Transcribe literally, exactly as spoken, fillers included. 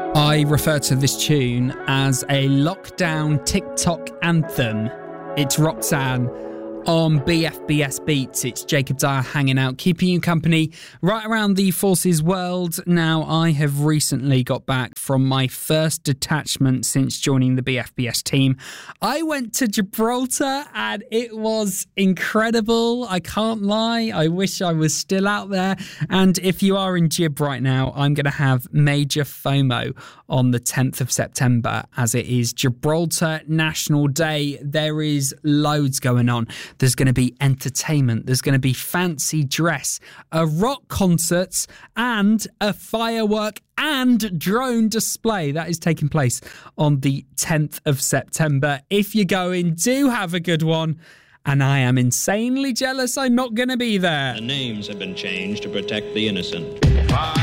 I refer to this tune as a lockdown TikTok anthem. It's Roxanne on B F B S Beats. It's Jacob Dyer hanging out, keeping you company right around the Forces world. Now, I have recently got back from my first detachment since joining the B F B S team. I went to Gibraltar and it was incredible. I can't lie. I wish I was still out there. And if you are in Gib right now, I'm going to have major FOMO on the tenth of September as it is Gibraltar National Day. There is loads going on. There's going to be entertainment. There's going to be fancy dress, a rock concerts, and a firework and drone display. That is taking place on the tenth of September. If you're going, do have a good one. And I am insanely jealous I'm not going to be there. The names have been changed to protect the innocent.